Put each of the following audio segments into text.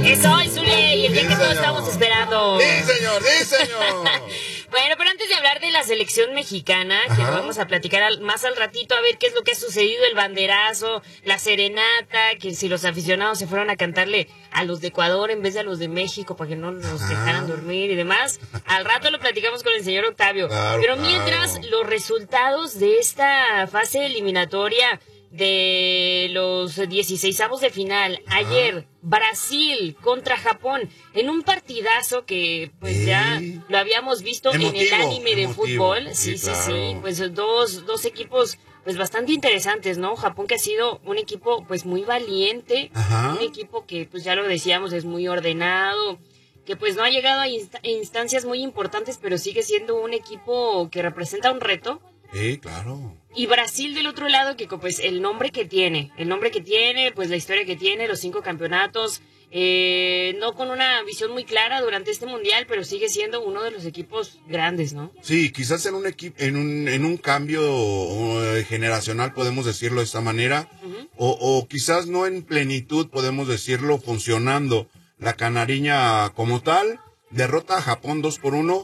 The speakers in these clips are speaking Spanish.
Eso es Zule, el día que todos estamos esperando. Sí, señor, sí, señor. Bueno, pero antes de hablar de la selección mexicana, que lo vamos a platicar más al ratito, a ver qué es lo que ha sucedido, el banderazo, la serenata, que si los aficionados se fueron a cantarle a los de Ecuador en vez de a los de México para que no nos dejaran dormir y demás. Al rato lo platicamos con el señor Octavio. Claro, pero mientras, los resultados de esta fase eliminatoria de los 16avos de final. Ayer, Brasil contra Japón, en un partidazo que pues ya lo habíamos visto en el anime de fútbol. Sí, pues dos equipos pues bastante interesantes, ¿no? Japón, que ha sido un equipo pues muy valiente, un equipo que pues ya lo decíamos es muy ordenado, que pues no ha llegado a instancias muy importantes, pero sigue siendo un equipo que representa un reto. Sí, claro. Y Brasil del otro lado, que pues el nombre que tiene, pues la historia que tiene, los 5 campeonatos, no con una visión muy clara durante este mundial, pero sigue siendo uno de los equipos grandes, ¿no? Sí, quizás en un en un cambio generacional, podemos decirlo de esta manera, o quizás no en plenitud, podemos decirlo, funcionando. La canariña como tal, derrota a Japón 2-1,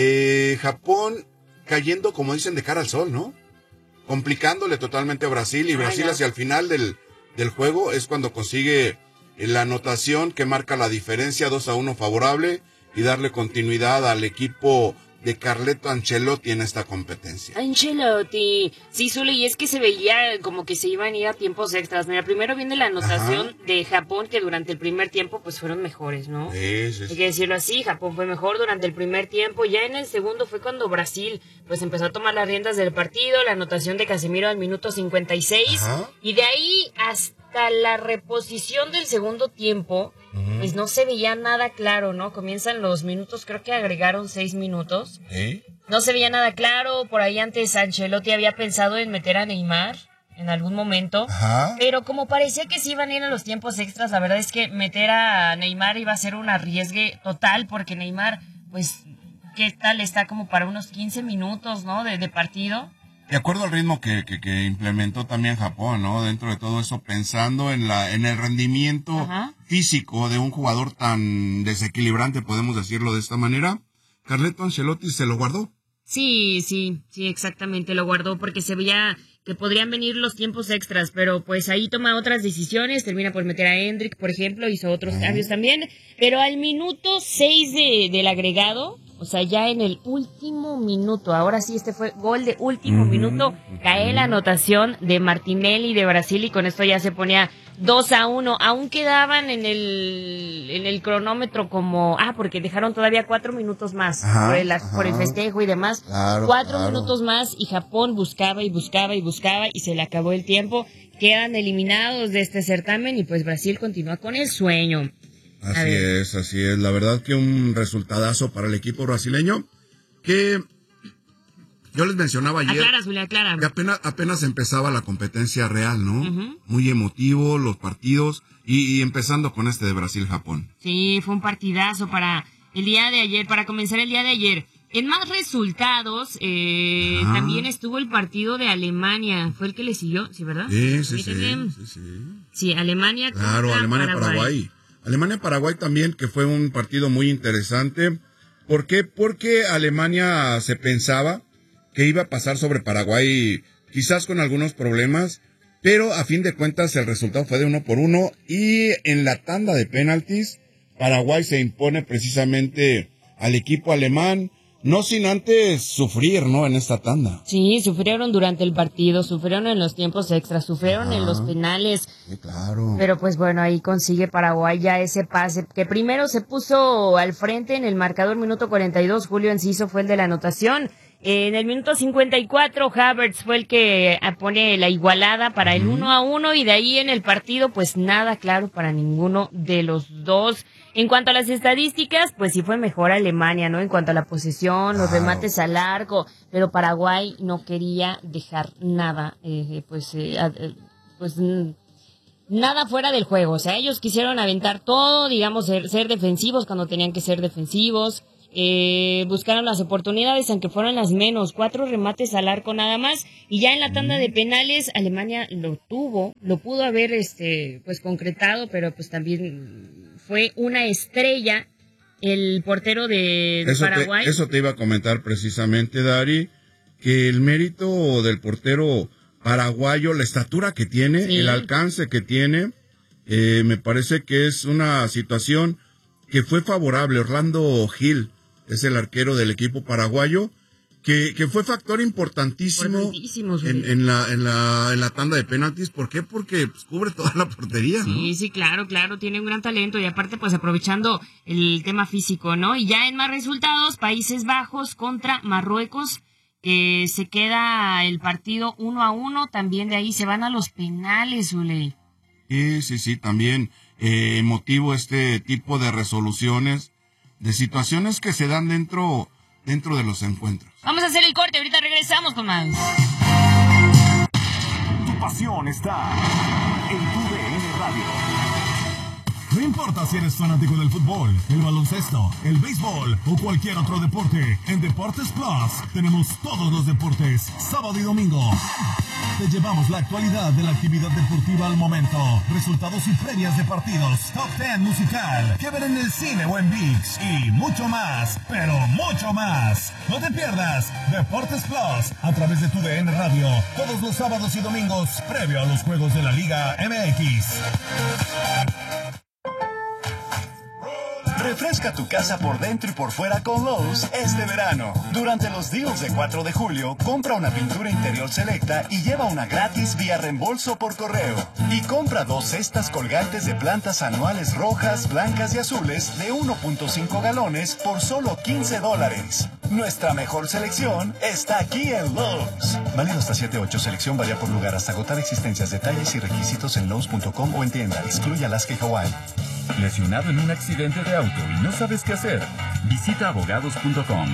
Japón cayendo, como dicen, de cara al sol, ¿no? Complicándole totalmente a Brasil, y Brasil hacia el final del juego es cuando consigue la anotación que marca la diferencia, 2-1 favorable, y darle continuidad al equipo de Carleto Ancelotti en esta competencia. Ancelotti, sí, Zule, y es que se veía como que se iban a ir a tiempos extras. Mira, primero viene la anotación de Japón, que durante el primer tiempo pues fueron mejores, ¿no? Sí. Hay que decirlo así, Japón fue mejor durante el primer tiempo. Ya en el segundo fue cuando Brasil pues empezó a tomar las riendas del partido, la anotación de Casemiro al minuto 56, y de ahí hasta la reposición del segundo tiempo, pues no se veía nada claro, ¿no? Comienzan los minutos, creo que agregaron 6 minutos. No se veía nada claro. Por ahí antes Ancelotti había pensado en meter a Neymar en algún momento, pero como parecía que sí iban a ir a los tiempos extras, la verdad es que meter a Neymar iba a ser un arriesgue total, porque Neymar, pues, ¿qué tal? Está como para unos 15 minutos, ¿no? De partido. De acuerdo al ritmo que implementó también Japón, ¿no? Dentro de todo eso, pensando en el rendimiento físico de un jugador tan desequilibrante, podemos decirlo de esta manera, Carleto Ancelotti se lo guardó. Sí, exactamente, lo guardó porque se veía que podrían venir los tiempos extras, pero pues ahí toma otras decisiones, termina por meter a Hendrick, por ejemplo, hizo otros cambios también, pero al minuto 6 del agregado, o sea, ya en el último minuto, ahora sí, este fue gol de último minuto, cae la anotación de Martinelli de Brasil, y con esto ya se ponía 2-1, aún quedaban en el cronómetro como, porque dejaron todavía 4 minutos más por el festejo y demás, 4 minutos más, y Japón buscaba y se le acabó el tiempo, quedan eliminados de este certamen, y pues Brasil continúa con el sueño. Así es, la verdad que un resultadazo para el equipo brasileño, que yo les mencionaba ayer, aclara. Que apenas empezaba la competencia real, ¿no? Muy emotivo los partidos, y empezando con este de Brasil-Japón. Sí, fue un partidazo para el día de ayer, para comenzar el día de ayer. En más resultados, también estuvo el partido de Alemania, fue el que le siguió, ¿sí, verdad? Sí, Alemania contra Paraguay. Alemania-Paraguay también, que fue un partido muy interesante. ¿Por qué? Porque Alemania se pensaba que iba a pasar sobre Paraguay, quizás con algunos problemas, pero a fin de cuentas el resultado fue de 1-1, y en la tanda de penaltis, Paraguay se impone precisamente al equipo alemán, no sin antes sufrir, ¿no? En esta tanda. Sí, sufrieron durante el partido, sufrieron en los tiempos extras, sufrieron en los penales. Sí, claro. Pero pues bueno, ahí consigue Paraguay ya ese pase, que primero se puso al frente en el marcador, minuto 42, Julio Enciso fue el de la anotación. En el minuto 54, Havertz fue el que pone la igualada para el 1-1, y de ahí en el partido, pues nada claro para ninguno de los dos. En cuanto a las estadísticas, pues sí fue mejor Alemania, ¿no? En cuanto a la posesión, los remates al arco, pero Paraguay no quería dejar nada, nada fuera del juego. O sea, ellos quisieron aventar todo, digamos, ser defensivos cuando tenían que ser defensivos. Buscaron las oportunidades, aunque fueron las menos, 4 remates al arco nada más, y ya en la tanda de penales Alemania lo pudo haber pues concretado, pero pues también fue una estrella el portero de Paraguay. Eso te iba a comentar precisamente, Dari, que el mérito del portero paraguayo, la estatura que tiene, sí, el alcance que tiene, me parece que es una situación que fue favorable. Orlando Gil es el arquero del equipo paraguayo, que fue factor importantísimo en la tanda de penaltis. ¿Por qué? Porque pues, cubre toda la portería, ¿no? Sí, claro, tiene un gran talento y aparte pues aprovechando el tema físico, ¿no? Y ya en más resultados, Países Bajos contra Marruecos, se queda el partido 1-1, también de ahí se van a los penales, Ule. Sí, también emotivo este tipo de resoluciones, de situaciones que se dan dentro de los encuentros. Vamos a hacer el corte, ahorita regresamos con más. Tu pasión está en tu DN Radio. No importa si eres fanático del fútbol, el baloncesto, el béisbol o cualquier otro deporte, en Deportes Plus tenemos todos los deportes, sábado y domingo. Te llevamos la actualidad de la actividad deportiva al momento, resultados y previas de partidos, top 10 musical, que ver en el cine o en ViX y mucho más, pero mucho más. No te pierdas Deportes Plus a través de tu DN Radio, todos los sábados y domingos, previo a los juegos de la Liga MX. Refresca tu casa por dentro y por fuera con Lowe's este verano. Durante los deals de 4 de julio, compra una pintura interior selecta y lleva una gratis vía reembolso por correo. Y compra 2 cestas colgantes de plantas anuales rojas, blancas y azules de 1.5 galones por solo $15. Nuestra mejor selección está aquí en Lowe's. Válido hasta 7/8. Selección varía por lugar hasta agotar existencias. Detalles y requisitos en Lowe's.com o en tienda. Excluye Alaska y Hawái. ¿Lesionado en un accidente de auto y no sabes qué hacer? Visita abogados.com.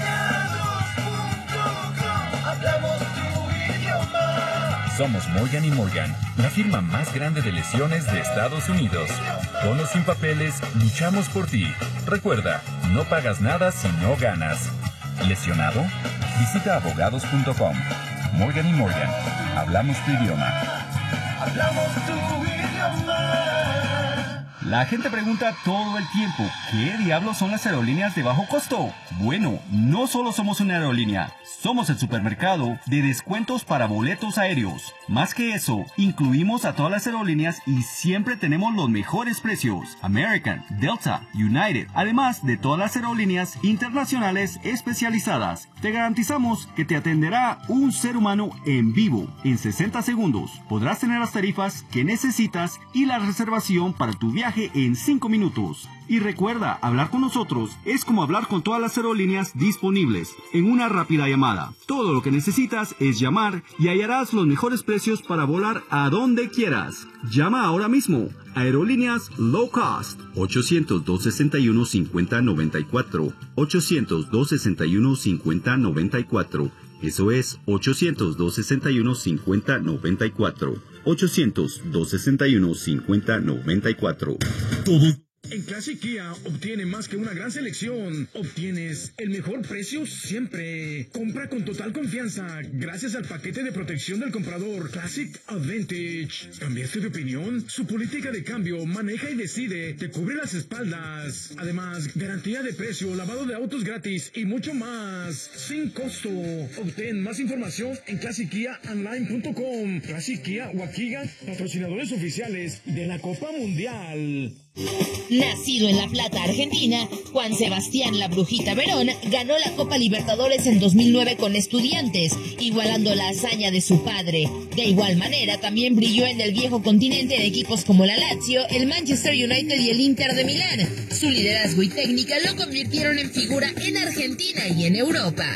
Somos Morgan & Morgan, la firma más grande de lesiones de Estados Unidos. Con o sin papeles, luchamos por ti. Recuerda, no pagas nada si no ganas. ¿Lesionado? Visita abogados.com. Morgan & Morgan, hablamos tu idioma. Hablamos tu idioma. La gente pregunta todo el tiempo, ¿qué diablos son las aerolíneas de bajo costo? Bueno, no solo somos una aerolínea, somos el supermercado de descuentos para boletos aéreos. Más que eso, incluimos a todas las aerolíneas y siempre tenemos los mejores precios. American, Delta, United, además de todas las aerolíneas internacionales especializadas. Te garantizamos que te atenderá un ser humano en vivo en 60 segundos. Podrás tener las tarifas que necesitas y la reservación para tu viaje en 5 minutos. Y recuerda, hablar con nosotros es como hablar con todas las aerolíneas disponibles en una rápida llamada. Todo lo que necesitas es llamar y hallarás los mejores precios para volar a donde quieras. Llama ahora mismo. Aerolíneas Low Cost. 800-261-5094. 800-261-5094. Eso es 800-261-5094. 800-261-5094. Todo. En Classic Kia obtiene más que una gran selección. Obtienes el mejor precio siempre. Compra con total confianza gracias al paquete de protección del comprador Classic Advantage. ¿Cambiaste de opinión? Su política de cambio, maneja y decide, te cubre las espaldas. Además, garantía de precio, lavado de autos gratis y mucho más sin costo. Obtén más información en classickiaonline.com. Classic Kia Waukegan, patrocinadores oficiales de la Copa Mundial. Nacido en La Plata, Argentina, Juan Sebastián La Brujita Verón ganó la Copa Libertadores en 2009 con Estudiantes, igualando la hazaña de su padre. De igual manera, también brilló en el viejo continente en equipos como la Lazio, el Manchester United y el Inter de Milán. Su liderazgo y técnica lo convirtieron en figura en Argentina y en Europa.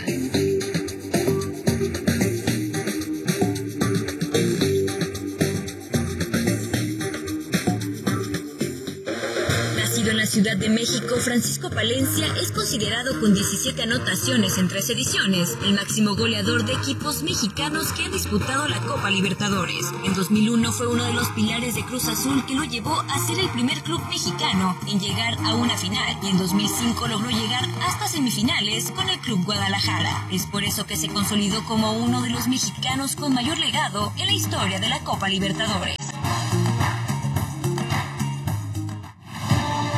En la Ciudad de México, Francisco Palencia es considerado con 17 anotaciones en 3 ediciones, el máximo goleador de equipos mexicanos que han disputado la Copa Libertadores. En 2001 fue uno de los pilares de Cruz Azul que lo llevó a ser el primer club mexicano en llegar a una final, y en 2005 logró llegar hasta semifinales con el Club Guadalajara. Es por eso que se consolidó como uno de los mexicanos con mayor legado en la historia de la Copa Libertadores.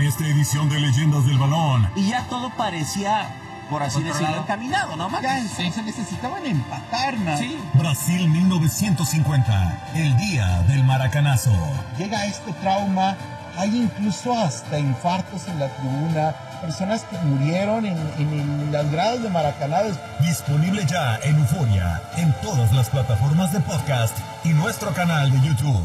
esta edición de Leyendas del Balón. Y ya todo parecía, por así decirlo, encaminado, ¿no? Ya entonces necesitaban empatar, ¿no? Sí. Brasil 1950, el día del maracanazo. Llega este trauma, hay incluso hasta infartos en la tribuna, personas que murieron en las gradas de Maracaná. Disponible ya en Euforia, en todas las plataformas de podcast y nuestro canal de YouTube.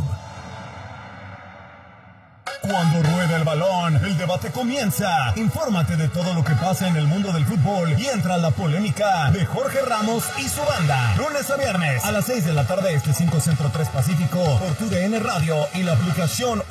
Cuando rueda el balón, el debate comienza. Infórmate de todo lo que pasa en el mundo del fútbol y entra a la polémica de Jorge Ramos y su banda. Lunes a viernes a las 6 de la tarde, 5 Centro 3 Pacífico, por TUDN Radio y la aplicación